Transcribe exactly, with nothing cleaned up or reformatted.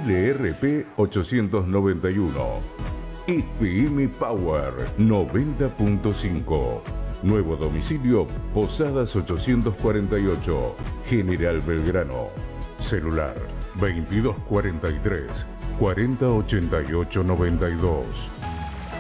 L R P ochocientos noventa y uno. F M Power noventa punto cinco. Nuevo domicilio Posadas ochocientos cuarenta y ocho, General Belgrano. Celular veintidós cuarenta y tres, cuarenta ochenta y ocho noventa y dos.